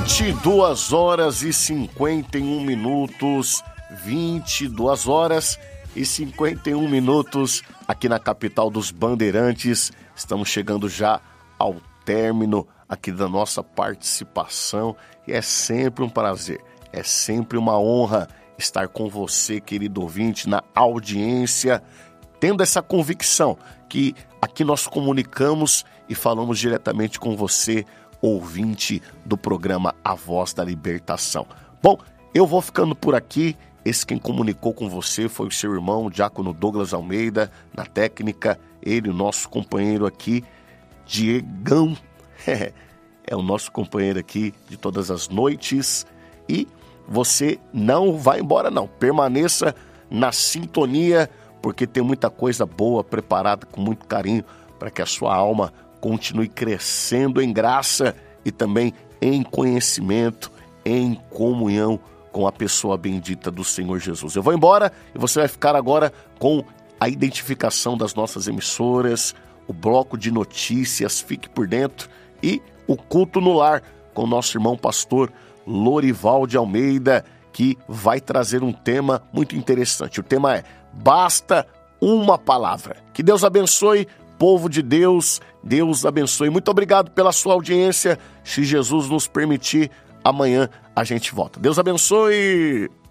22 horas e 51 minutos, 22 horas e 51 minutos aqui na capital dos Bandeirantes. Estamos chegando já ao término aqui da nossa participação e é sempre um prazer, é sempre uma honra estar com você, querido ouvinte, na audiência, tendo essa convicção que aqui nós comunicamos e falamos diretamente com você, ouvinte do programa A Voz da Libertação. Bom, eu vou ficando por aqui. Esse quem comunicou com você foi o seu irmão, o diácono Douglas Almeida, na técnica. Ele, o nosso companheiro aqui, Diegão, é o nosso companheiro aqui de todas as noites. E você não vai embora não, permaneça na sintonia, porque tem muita coisa boa preparada com muito carinho para que a sua alma continue crescendo em graça e também em conhecimento, em comunhão com a pessoa bendita do Senhor Jesus. Eu vou embora e você vai ficar agora com a identificação das nossas emissoras, o bloco de notícias, fique por dentro, e o culto no lar com o nosso irmão pastor Lorival de Almeida, que vai trazer um tema muito interessante. O tema é Basta uma Palavra. Que Deus abençoe, povo de Deus, Deus abençoe. Muito obrigado pela sua audiência. Se Jesus nos permitir, amanhã a gente volta. Deus abençoe!